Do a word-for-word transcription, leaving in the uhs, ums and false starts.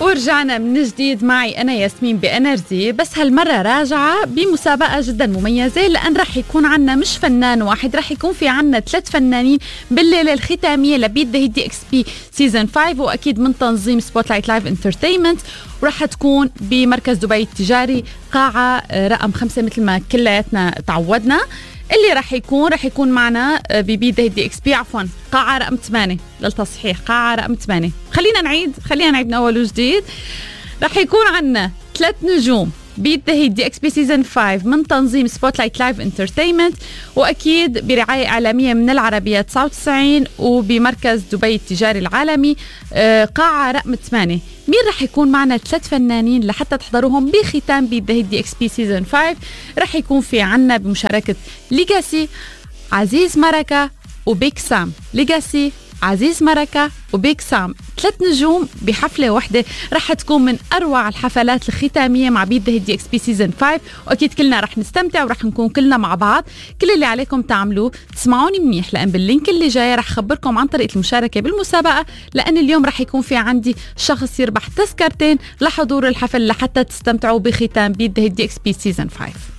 ورجعنا من جديد معي أنا ياسمين بإنرجي، بس هالمرة راجعة بمسابقة جدا مميزة، لأن رح يكون عنا مش فنان واحد، رح يكون في عنا ثلاث فنانين بالليلة الختامية لبيت ذا هيدي اكس بي سيزن خمسة، وأكيد من تنظيم سبوت لايت لايف انترتينمنت، ورح تكون بمركز دبي التجاري قاعة رقم خمسة مثل ما كلياتنا تعودنا. اللي رح يكون رح يكون معنا ببيت هيدي اكس بي عفوا قاعة رقم ثمانية للتصحيح، قاعة رقم ثمانية. خلينا نعيد خلينا نعيد من أول وجديد. رح يكون عنا ثلاث نجوم بيت هيدي اكس بي سيزن خمسة من تنظيم سبوت لايت لايف انترتينمنت، واكيد برعايه اعلاميه من العربيه تسعة وتسعين وبمركز دبي التجاري العالمي قاعه رقم ثمانية. مين رح يكون معنا ثلاث فنانين لحتى تحضروهم بختام بيت هيدي اكس بي سيزن خمسة؟ رح يكون في عنا بمشاركه ليجاسي، عزيز مركة وبيك سام. ليجاسي، عزيز مركة وبيك سام، ثلاث نجوم بحفلة واحدة، رح تكون من أروع الحفلات الختامية مع بيت هيدي اكس بي سيزن خمسة، وأكيد كلنا رح نستمتع ورح نكون كلنا مع بعض. كل اللي عليكم تعملوه تسمعوني منيح، لأن باللينك اللي جاي رح خبركم عن طريقة المشاركة بالمسابقة، لأن اليوم رح يكون في عندي شخص يربح تذكرتين لحضور الحفل لحتى تستمتعوا بختام بيت هيدي اكس بي سيزن خمسة.